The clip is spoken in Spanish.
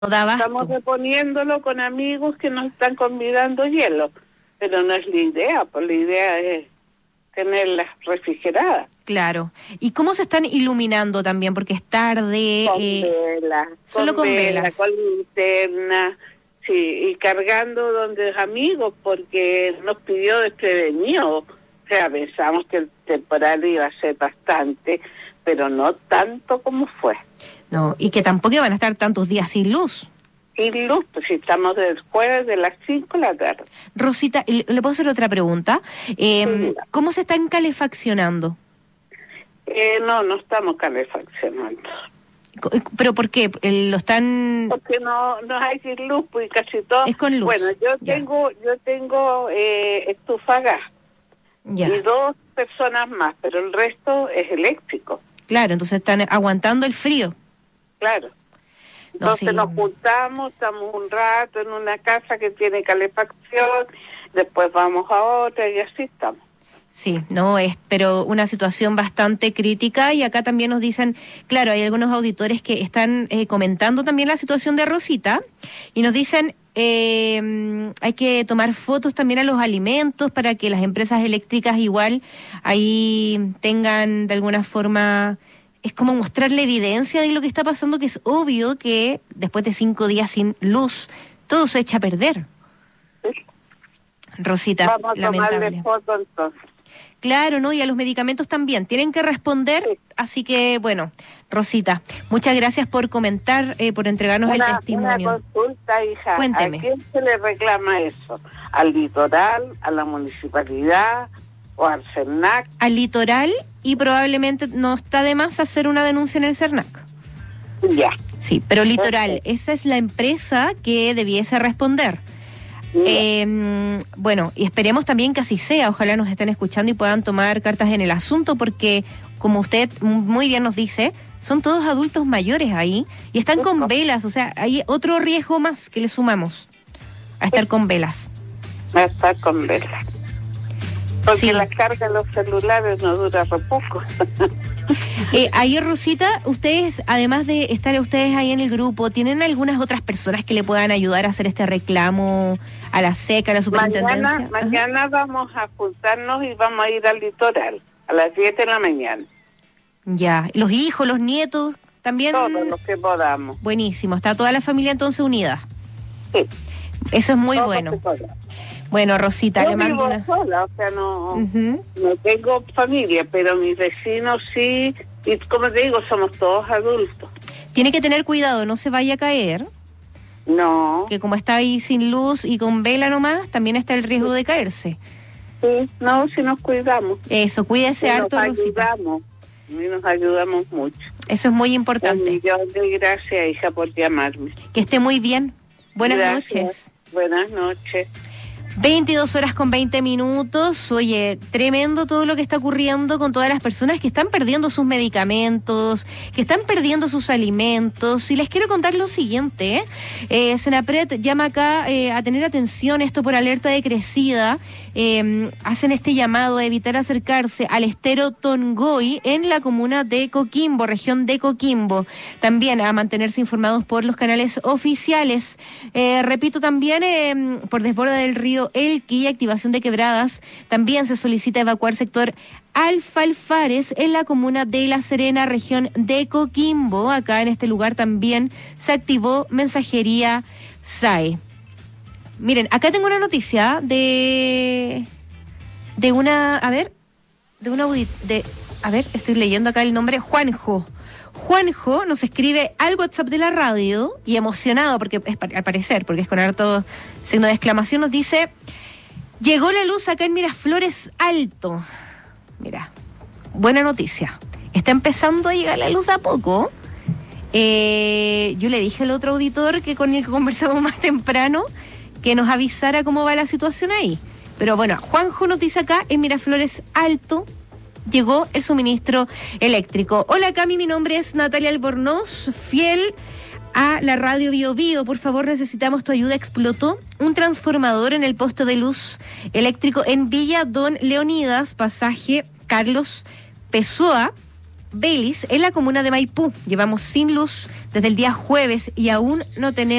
no da Estamos abasto. reponiéndolo con amigos que nos están convidando hielo, pero no es la idea, pues la idea es tenerlas refrigeradas. Claro. ¿Y cómo se están iluminando también? Porque es tarde, Con velas, solo con velas. con linterna, sí, y cargando donde amigos, porque nos pidió desprevenido. O sea, pensamos que el temporal iba a ser bastante, pero no tanto como fue. No, y que tampoco van a estar tantos días sin luz. Sin luz, pues si estamos del jueves de las 5 de la tarde. Rosita, ¿le puedo hacer otra pregunta? Sí. ¿Cómo se están calefaccionando? No estamos calefaccionando. ¿Pero por qué? ¿Lo están...? Porque no hay sin luz, pues casi todo. Es con luz. Bueno, yo Ya. tengo estufa a gas Ya. y 2 personas más, pero el resto es eléctrico, Claro, entonces están aguantando el frío. claro. Entonces sí. nos juntamos, estamos un rato en una casa que tiene calefacción, después vamos a otra y así estamos. Sí, no es, pero una situación bastante crítica y acá también nos dicen, claro, hay algunos auditores que están comentando también la situación de Rosita y nos dicen hay que tomar fotos también a los alimentos para que las empresas eléctricas igual ahí tengan de alguna forma, es como mostrarle evidencia de lo que está pasando, que es obvio que después de 5 días sin luz todo se echa a perder. ¿Sí? Rosita, Vamos a lamentable. tomarle foto entonces. Claro, ¿no? Y a los medicamentos también. Tienen que responder. Sí. Así que, bueno, Rosita, muchas gracias por comentar, por entregarnos el testimonio. Una consulta, hija. Cuénteme. ¿A quién se le reclama eso? ¿Al litoral, a la municipalidad o al CERNAC? Al litoral y probablemente no está de más hacer una denuncia en el CERNAC. Ya. Sí, pero litoral, Perfecto. esa es la empresa que debiese responder. Bueno, y esperemos también que así sea, ojalá nos estén escuchando y puedan tomar cartas en el asunto, porque como usted muy bien nos dice, son todos adultos mayores ahí y están con velas, o sea, hay otro riesgo más que le sumamos a estar con velas. Va a estar con velas. Porque Sí. la carga de los celulares no dura re poco. Ahí, Rosita, ustedes, además de estar ustedes ahí en el grupo, ¿tienen algunas otras personas que le puedan ayudar a hacer este reclamo a la SECA, a la superintendencia? Mañana vamos a juntarnos y vamos a ir al litoral a las 10 de la mañana. Ya, los hijos, los nietos, también. Todos los que podamos. Buenísimo, está toda la familia entonces unida. Sí. Eso es muy Todos bueno. los que podamos. Bueno, Rosita, Yo le mando vivo una... sola, o sea, no Ujú. tengo familia, pero mis vecinos sí, y como te digo, somos todos adultos. Tiene que tener cuidado, no se vaya a caer, No, que como está ahí sin luz y con vela nomás, también está el riesgo de caerse. sí, no, si nos cuidamos. Eso, cuídese Y harto, nos Rosita. ayudamos, y nos ayudamos mucho. Eso es muy Un importante. millón de gracias, hija, por llamarme. Que esté muy bien. Buenas Gracias. noches. Buenas noches. 22:20. Oye, tremendo todo lo que está ocurriendo con todas las personas que están perdiendo sus medicamentos, que están perdiendo sus alimentos. Y les quiero contar lo siguiente, Senapred llama acá a tener atención, esto por alerta de crecida. Hacen este llamado a evitar acercarse al estero Tongoy en la comuna de Coquimbo, región de Coquimbo. También a mantenerse informados por los canales oficiales. Repito también, por desborde del río Elqui y activación de quebradas, también se solicita evacuar sector Alfalfares en la comuna de La Serena, región de Coquimbo. Acá en este lugar también se activó mensajería SAE. Miren, acá tengo una noticia de una, a ver, estoy leyendo acá el nombre, Juanjo. Juanjo nos escribe al WhatsApp de la radio y emocionado, porque es al parecer, porque es con harto signo de exclamación, nos dice: llegó la luz acá en Miraflores Alto. Mira, buena noticia. Está empezando a llegar la luz de a poco. Yo le dije al otro auditor que con el que conversamos más temprano que nos avisara cómo va la situación ahí. Pero bueno, Juanjo nos dice acá en Miraflores Alto llegó el suministro eléctrico. Hola Cami, mi nombre es Natalia Albornoz, fiel a la radio Bio Bio. Por favor, necesitamos tu ayuda. Explotó un transformador en el poste de luz eléctrico en Villa Don Leonidas, pasaje Carlos Pessoa. Baileys en la comuna de Maipú. Llevamos sin luz desde el día jueves y aún no tenemos